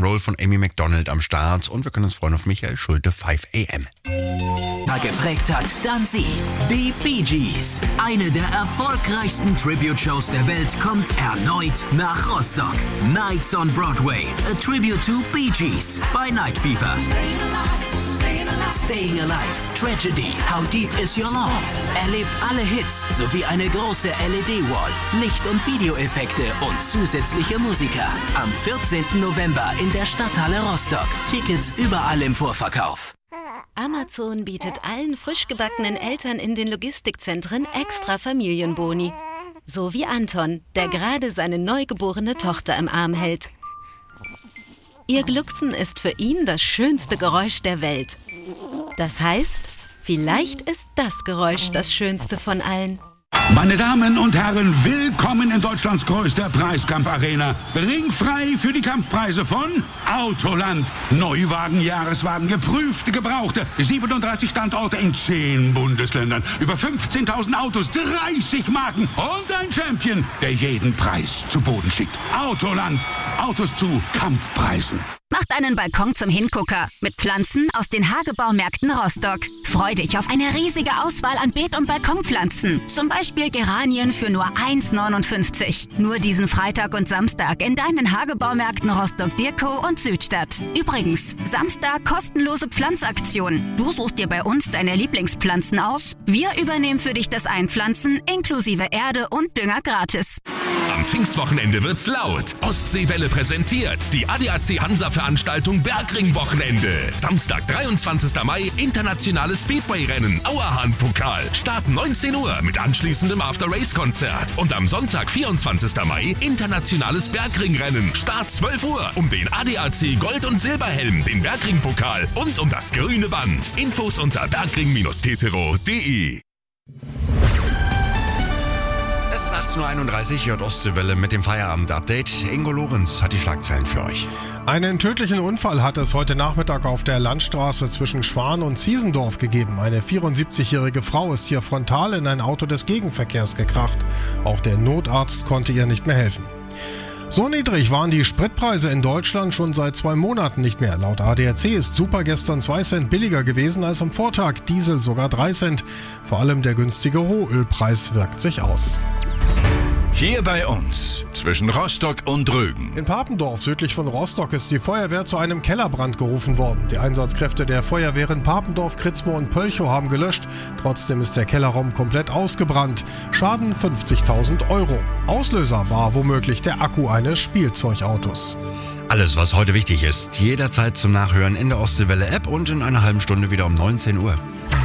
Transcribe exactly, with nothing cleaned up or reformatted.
Rock'n'Roll von Amy Macdonald am Start und wir können uns freuen auf Michael Schulte, fünf a m. geprägt hat, dann sie. Die Bee Gees. Eine der erfolgreichsten Tribute-Shows der Welt kommt erneut nach Rostock. Nights on Broadway. A Tribute to Bee Gees bei Night Fever. Staying Alive, Tragedy, How Deep Is Your Love? Erlebt alle Hits sowie eine große L E D-Wall, Licht- und Videoeffekte und zusätzliche Musiker. Am vierzehnten November in der Stadthalle Rostock. Tickets überall im Vorverkauf. Amazon bietet allen frisch gebackenen Eltern in den Logistikzentren extra Familienboni. So wie Anton, der gerade seine neugeborene Tochter im Arm hält. Ihr Glucksen ist für ihn das schönste Geräusch der Welt. Das heißt, vielleicht ist das Geräusch das schönste von allen. Meine Damen und Herren, willkommen in Deutschlands größter Preiskampfarena. Ringfrei für die Kampfpreise von Autoland. Neuwagen, Jahreswagen, geprüfte, gebrauchte. siebenunddreißig Standorte in zehn Bundesländern. Über fünfzehntausend Autos, dreißig Marken und ein Champion, der jeden Preis zu Boden schickt. Autoland. Autos zu Kampfpreisen. Macht einen Balkon zum Hingucker mit Pflanzen aus den Hagebaumärkten Rostock. Freu dich auf eine riesige Auswahl an Beet- und Balkonpflanzen. Zum Beispiel Geranien für nur eins neunundfünfzig. Nur diesen Freitag und Samstag in deinen Hagebaumärkten Rostock, Dirkow und Südstadt. Übrigens, Samstag kostenlose Pflanzaktion. Du suchst dir bei uns deine Lieblingspflanzen aus. Wir übernehmen für dich das Einpflanzen inklusive Erde und Dünger gratis. Am Pfingstwochenende wird's laut. Ostseewelle präsentiert die A D A C Hansa-Veranstaltung Bergring-Wochenende. Samstag, dreiundzwanzigsten Mai, internationales Speedway-Rennen, Auerhahn-Pokal. Start neunzehn Uhr mit anschließendem After-Race-Konzert. Und am Sonntag, vierundzwanzigsten Mai, internationales Bergring-Rennen. Start zwölf Uhr um den A D A C Gold- und Silberhelm, den Bergring-Pokal und um das grüne Band. Infos unter bergring Bindestrich tetero punkt de. Es ist achtzehn Uhr einunddreißig, hört Ostseewelle mit dem Feierabend-Update. Ingo Lorenz hat die Schlagzeilen für euch. Einen tödlichen Unfall hat es heute Nachmittag auf der Landstraße zwischen Schwan und Ziesendorf gegeben. Eine vierundsiebzigjährige Frau ist hier frontal in ein Auto des Gegenverkehrs gekracht. Auch der Notarzt konnte ihr nicht mehr helfen. So niedrig waren die Spritpreise in Deutschland schon seit zwei Monaten nicht mehr. Laut A D A C ist Super gestern zwei Cent billiger gewesen als am Vortag, Diesel sogar drei Cent. Vor allem der günstige Rohölpreis wirkt sich aus. Hier bei uns, zwischen Rostock und Rögen. In Papendorf, südlich von Rostock, ist die Feuerwehr zu einem Kellerbrand gerufen worden. Die Einsatzkräfte der Feuerwehren Papendorf, Kritzmo und Pölchow haben gelöscht. Trotzdem ist der Kellerraum komplett ausgebrannt. Schaden fünfzigtausend Euro. Auslöser war womöglich der Akku eines Spielzeugautos. Alles, was heute wichtig ist, jederzeit zum Nachhören in der Ostseewelle-App und in einer halben Stunde wieder um neunzehn Uhr.